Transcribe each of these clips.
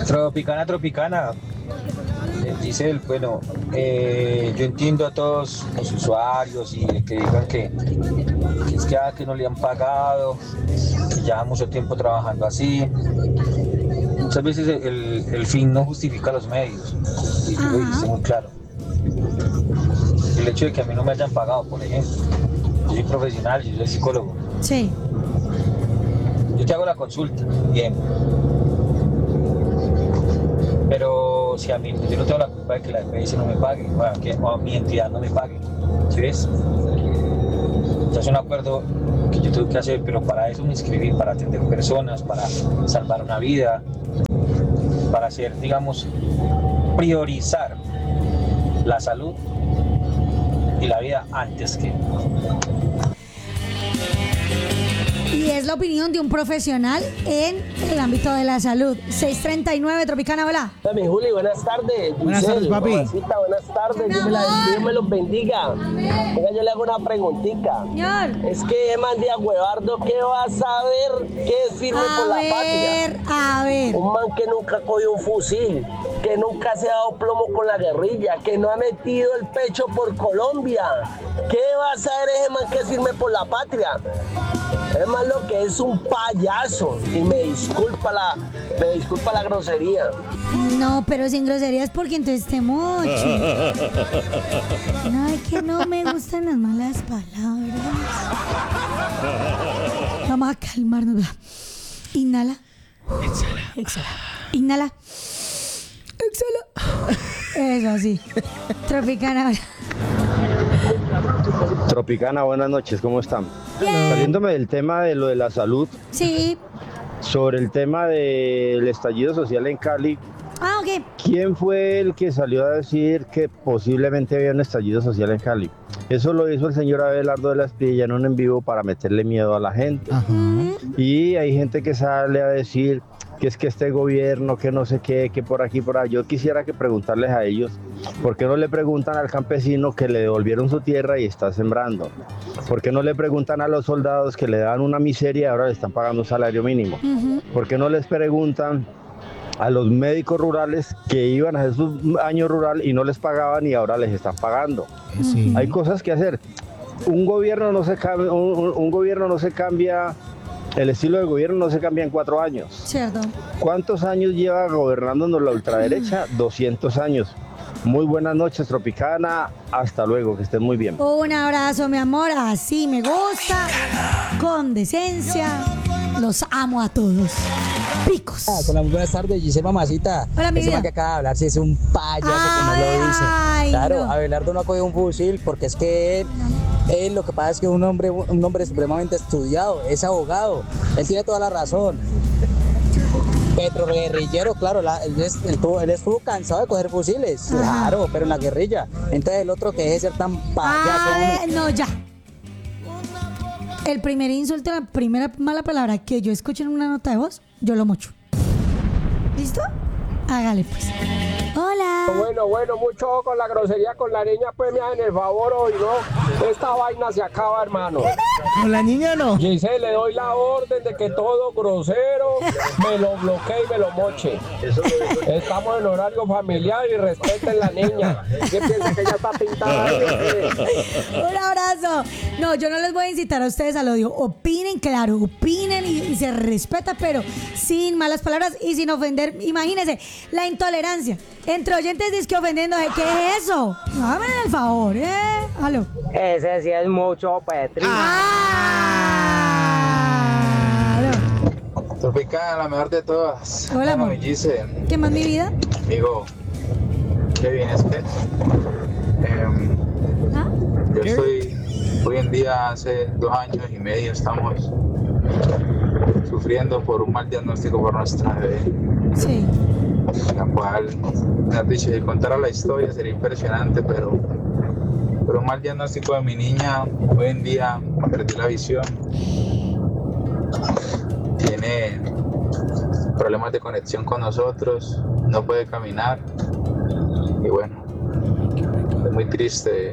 Tropicana, Tropicana. Giselle, bueno, yo entiendo a todos los usuarios y que digan que es que no le han pagado, que ya mucho tiempo trabajando así. Muchas veces el fin no justifica los medios, y tú lo dijiste muy claro. El hecho de que a mí no me hayan pagado, por ejemplo, yo soy profesional, yo soy psicólogo. Sí. Yo te hago la consulta, bien. Pero si a mí, yo no tengo la culpa de que la EPS no me pague, bueno, que o mi entidad no me pague. ¿Sí ves? Ya es un acuerdo que yo tengo que hacer, pero para eso me inscribí, para atender personas, para salvar una vida, para hacer, digamos, priorizar la salud y la vida antes que... Y es la opinión de un profesional en el ámbito de la salud. 639 Tropicana, hola. Hola, mi Juli, buenas tardes. Buenas tardes, papi. Mamacita, buenas tardes. Dios me los bendiga. Venga, yo le hago una preguntita. Señor. Es que man de Agüevardo, ¿qué va a saber qué es firme por la patria? A ver. Un man que nunca cogió un fusil, que nunca se ha dado plomo con la guerrilla, que no ha metido el pecho por Colombia. ¿Qué va a saber ese man que es firme por la patria? Es más lo que es un payaso. Y me disculpa la grosería. No, pero sin groserías porque entonces te mocho. No, es que no me gustan las malas palabras. Vamos a calmarnos. ¿Verdad? Inhala. Exhala. Inhala. Exhala. Eso así. Tropicana. Tropicana, buenas noches, ¿cómo están? Bien. Saliéndome del tema de lo de la salud, Sí. sobre el tema del estallido social en Cali, Ah, ok. ¿quién fue el que salió a decir que posiblemente había un estallido social en Cali? Eso lo hizo el señor Abelardo de la Espriella en un en vivo para meterle miedo a la gente. Y hay gente que sale a decir que es que este gobierno, que no sé qué, que por aquí, por allá. Yo quisiera que preguntarles a ellos, ¿por qué no le preguntan al campesino que le devolvieron su tierra y está sembrando? ¿Por qué no le preguntan a los soldados que le dan una miseria y ahora le están pagando un salario mínimo? ¿Por qué no les preguntan a los médicos rurales que iban a hacer su año rural y no les pagaban y ahora les están pagando? Sí. Hay cosas que hacer. Un gobierno no se cambia, un gobierno no se cambia, el estilo de gobierno no se cambia en 4 años. Cierto. ¿Cuántos años lleva gobernándonos la ultraderecha? 200 años. Muy buenas noches, Tropicana. Hasta luego, que estén muy bien. Un abrazo, mi amor. Así me gusta. Con decencia. Los amo a todos. Picos. Hola, muy buenas tardes, Giselle Mamacita. Hola, mi Ese vida. man que acaba de hablar, si es un payaso, como lo dice. Ay, Claro, no. Abelardo no ha cogido un fusil porque es que él lo que pasa es que es un hombre supremamente estudiado, es abogado. Él tiene toda la razón. Petroguerrillero, claro, él estuvo cansado de coger fusiles, claro, pero en la guerrilla. Entonces el otro que deje de ser tan payaso. hombre. No, ya. El primer insulto, la primera mala palabra que yo escucho en una nota de voz, yo lo mocho. ¿Listo? Hágale pues. Hola. Bueno, mucho ojo con la grosería con la niña, pues me hacen el favor hoy, ¿no? Esta vaina se acaba, hermano. Con la niña no. Giselle, le doy la orden de que todo grosero me lo bloquee y me lo moche. Estamos en horario familiar y respeten la niña. ¿Qué piensa que ella está pintada? Un abrazo. No, yo no les voy a incitar a ustedes al odio. Opinen, claro, opinen y se respeta, pero sin malas palabras y sin ofender. Imagínense, la intolerancia. Entre oyentes dice que ofendiéndose. ¿Qué es eso? Háganme el favor, Aló. Ese sí es mucho, Petri. Aló. Tropicana, la mejor de todas. Hola, amor. Mi Giselle. ¿Qué más, mi vida? Amigo, qué bien es que ¿Ah? yo estoy, hoy en día hace 2 años y medio estamos sufriendo por un mal diagnóstico por nuestra bebé, Sí. la cual, me has dicho, si contara la historia sería impresionante, pero un mal diagnóstico de mi niña, hoy en día perdió la visión, tiene problemas de conexión con nosotros, no puede caminar y bueno, es muy triste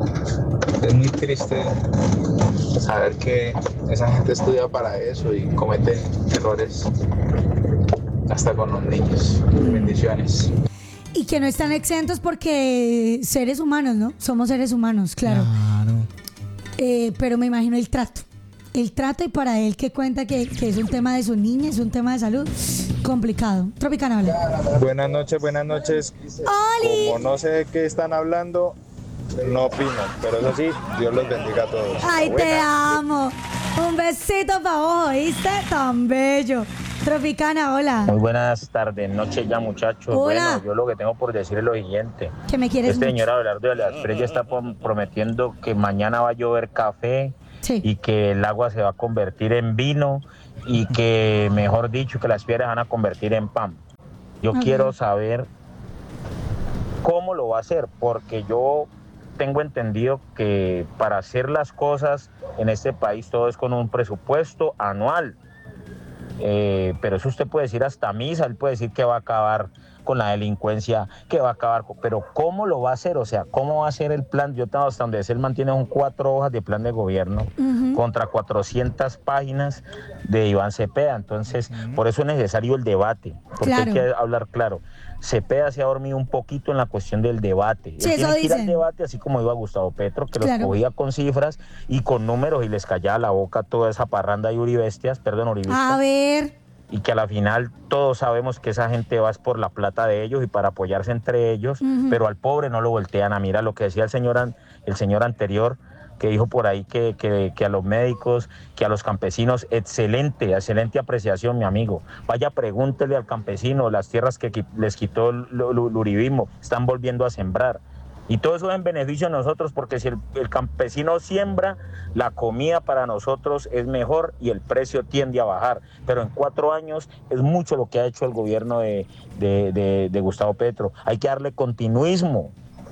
saber que esa gente estudia para eso y comete errores hasta con los niños. Bendiciones. Y que no están exentos porque seres humanos, ¿no? Somos seres humanos, claro. Pero me imagino el trato y para él que cuenta que es un tema de su niña, es un tema de salud, complicado. Tropicana, hola. Buenas noches. ¡Oli! Como no sé de qué están hablando, no opino, pero eso sí, Dios los bendiga a todos. ¡Ay, te amo! Un besito para vos, ¿oíste? Tan bello. Tropicana, hola. Muy buenas tardes, noches ya, muchachos. Hola. Bueno, yo lo que tengo por decir es lo siguiente. Que me quieres Este mucho. señor Abelardo de la Espriella está prometiendo que mañana va a llover café, Sí. y que el agua se va a convertir en vino y que, mejor dicho, que las piedras van a convertir en pan. Yo Ok. quiero saber cómo lo va a hacer, porque yo tengo entendido que para hacer las cosas en este país todo es con un presupuesto anual. Pero eso usted puede decir hasta misa, él puede decir que va a acabar con la delincuencia, que va a acabar con... Pero ¿cómo lo va a hacer? O sea, ¿cómo va a ser el plan? Yo tengo hasta donde él mantiene 4 hojas de plan de gobierno contra 400 páginas de Iván Cepeda. Entonces, por eso es necesario el debate, porque Claro. hay que hablar claro. Cepeda se ha dormido un poquito en la cuestión del debate. Sí, Él eso tiene que ir al dicen. debate, así como iba Gustavo Petro, que los Claro. cogía con cifras y con números y les callaba la boca a toda esa parranda de uribistas, A ver. y que a la final todos sabemos que esa gente va por la plata de ellos y para apoyarse entre ellos, pero al pobre no lo voltean a mirar. Lo que decía el señor anterior, que dijo por ahí que a los médicos, que a los campesinos, excelente apreciación, mi amigo. Vaya, pregúntele al campesino, las tierras que les quitó el uribismo, están volviendo a sembrar. Y todo eso es en beneficio de nosotros, porque si el campesino siembra, la comida para nosotros es mejor y el precio tiende a bajar. Pero en 4 años es mucho lo que ha hecho el gobierno de Gustavo Petro. Hay que darle continuismo.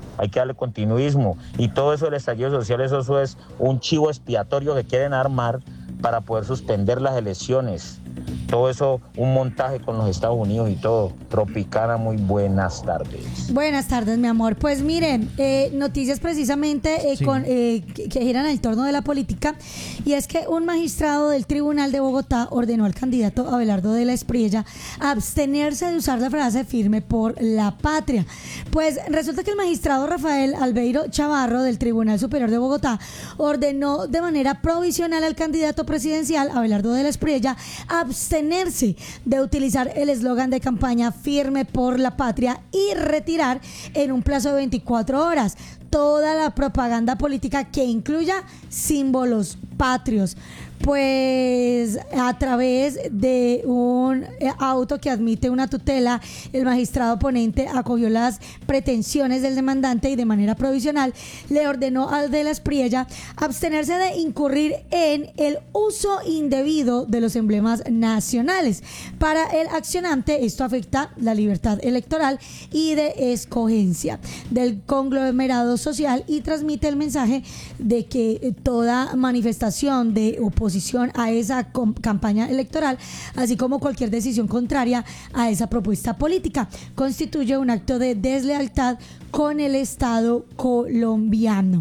Y todo eso del estallido social, eso es un chivo expiatorio que quieren armar para poder suspender las elecciones. Todo eso, un montaje con los Estados Unidos y todo. Tropicana, muy buenas tardes. Buenas tardes, mi amor. Pues miren, noticias precisamente que giran en torno de la política, y es que un magistrado del Tribunal de Bogotá ordenó al candidato Abelardo de la Espriella abstenerse de usar la frase "firme por la patria". Pues resulta que el magistrado Rafael Albeiro Chavarro del Tribunal Superior de Bogotá ordenó de manera provisional al candidato presidencial Abelardo de la Espriella abstenerse de utilizar el eslogan de campaña "firme por la patria" y retirar en un plazo de 24 horas toda la propaganda política que incluya símbolos patrios. Pues a través de un auto que admite una tutela, el magistrado ponente acogió las pretensiones del demandante y de manera provisional le ordenó al de la Espriella abstenerse de incurrir en el uso indebido de los emblemas nacionales. Para el accionante, esto afecta la libertad electoral y de escogencia del conglomerado social y transmite el mensaje de que toda manifestación de oposición a esa campaña electoral, así como cualquier decisión contraria a esa propuesta política, constituye un acto de deslealtad con el Estado colombiano.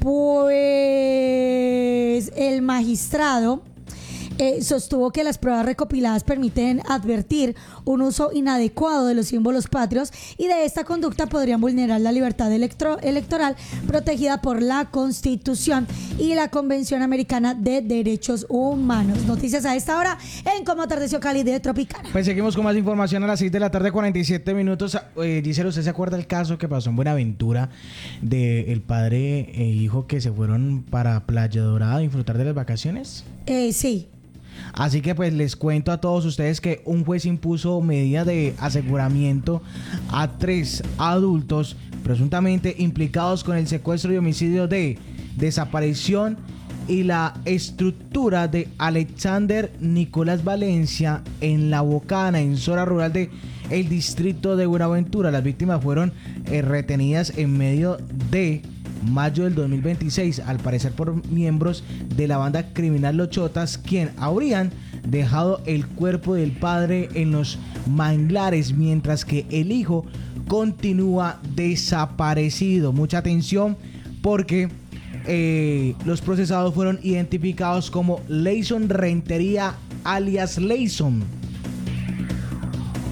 Pues el magistrado sostuvo que las pruebas recopiladas permiten advertir un uso inadecuado de los símbolos patrios y de esta conducta podrían vulnerar la libertad electoral protegida por la Constitución y la Convención Americana de Derechos Humanos. Noticias a esta hora en Cómo Atardeció Cali de Tropicana. Pues seguimos con más información a las 6 de la tarde, 47 minutos. Gisela, ¿usted se acuerda el caso que pasó en Buenaventura del padre e hijo que se fueron para Playa Dorada a disfrutar de las vacaciones? Sí. Así que pues les cuento a todos ustedes que un juez impuso medida de aseguramiento a 3 adultos presuntamente implicados con el secuestro y homicidio de desaparición y la estructura de Alexander Nicolás Valencia en La Bocana, en zona rural de el distrito de Buenaventura. Las víctimas fueron retenidas en medio de mayo del 2026, al parecer por miembros de la banda criminal Los Chotas, quien habrían dejado el cuerpo del padre en los manglares, mientras que el hijo continúa desaparecido. Mucha atención, porque los procesados fueron identificados como Leison Rentería alias Leison.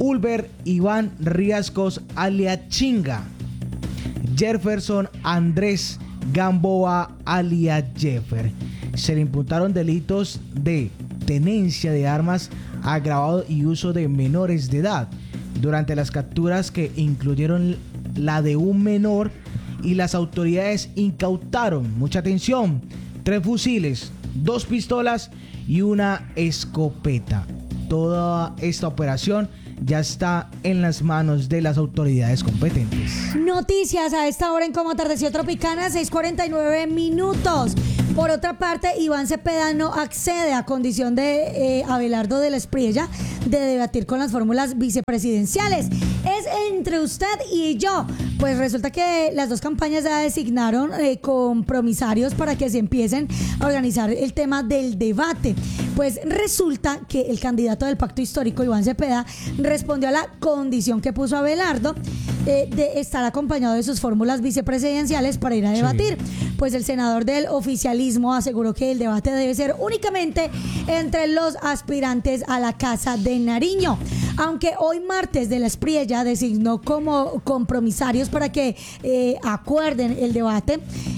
Ulber Iván Riascos alias Chinga, Jefferson Andrés Gamboa alias Jeffer. Se le imputaron delitos de tenencia de armas agravado y uso de menores de edad durante las capturas, que incluyeron la de un menor, y las autoridades incautaron, mucha atención, 3 fusiles, 2 pistolas y una escopeta. Toda esta operación ya está en las manos de las autoridades competentes. Noticias a esta hora en Como Atardeció Tropicana, 6:49 minutos. Por otra parte, Iván Cepeda no accede a condición de Abelardo de la Espriella de debatir con las fórmulas vicepresidenciales. Es entre usted y yo. Pues resulta que las dos campañas ya designaron compromisarios para que se empiecen a organizar el tema del debate. Pues resulta que el candidato del Pacto Histórico, Iván Cepeda, respondió a la condición que puso Abelardo de estar acompañado de sus fórmulas vicepresidenciales para ir a debatir. Sí. Pues el senador del oficialismo aseguró que el debate debe ser únicamente entre los aspirantes a la Casa de Nariño. Aunque hoy martes de la Espriella designó como compromisarios para que acuerden el debate,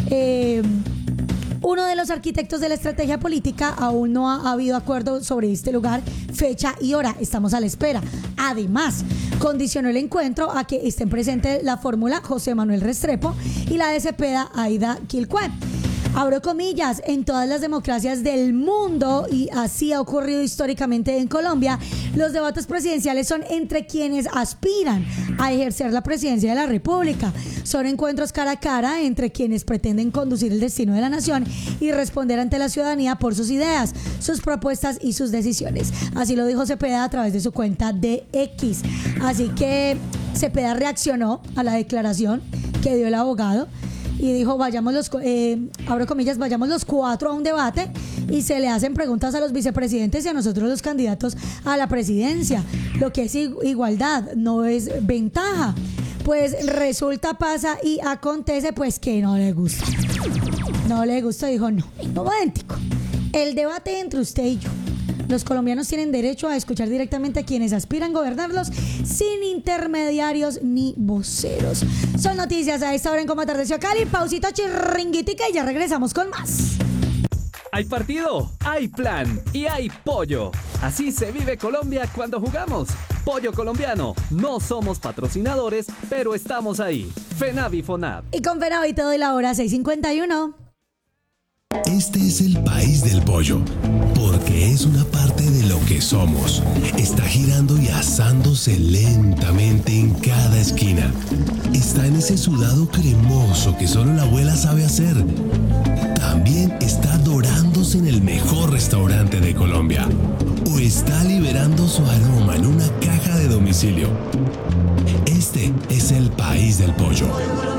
uno de los arquitectos de la estrategia política, aún no ha habido acuerdo sobre este lugar, fecha y hora. Estamos a la espera. Además, condicionó el encuentro a que estén presentes la fórmula José Manuel Restrepo y la de Cepeda Aida Quilcue. Abro comillas, en todas las democracias del mundo, y así ha ocurrido históricamente en Colombia, los debates presidenciales son entre quienes aspiran a ejercer la presidencia de la República. Son encuentros cara a cara entre quienes pretenden conducir el destino de la nación y responder ante la ciudadanía por sus ideas, sus propuestas y sus decisiones. Así lo dijo Cepeda a través de su cuenta de X. Así que Cepeda reaccionó a la declaración que dio el abogado y dijo, abro comillas, vayamos los 4 a un debate y se le hacen preguntas a los vicepresidentes y a nosotros los candidatos a la presidencia. Lo que es igualdad, no es ventaja. Pues resulta, pasa y acontece pues que no le gusta. No le gustó, dijo, no, momentico. El debate entre usted y yo. Los colombianos tienen derecho a escuchar directamente a quienes aspiran a gobernarlos sin intermediarios ni voceros. Son noticias a esta hora en Como Atardeció Cali. Pausita chirringuitica y ya regresamos con más. Hay partido, hay plan y hay pollo. Así se vive Colombia cuando jugamos. Pollo colombiano. No somos patrocinadores, pero estamos ahí. FENAVI FONAP. Y con FENAVI te doy la hora 6:51. Este es el país del pollo, porque es una parte de lo que somos. Está girando y asándose lentamente en cada esquina. Está en ese sudado cremoso que solo la abuela sabe hacer. También está dorándose en el mejor restaurante de Colombia. O está liberando su aroma en una caja de domicilio. Este es el país del pollo.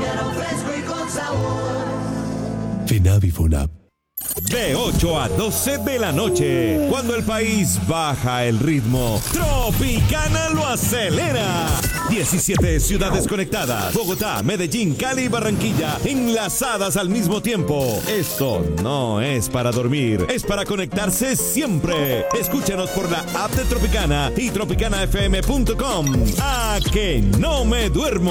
FENAVI FONAP. De 8 a 12 de la noche, cuando el país baja el ritmo, Tropicana lo acelera. 17 ciudades conectadas: Bogotá, Medellín, Cali y Barranquilla, enlazadas al mismo tiempo. Esto no es para dormir, es para conectarse siempre. Escúchanos por la app de Tropicana y tropicanafm.com. ¡A que no me duermo!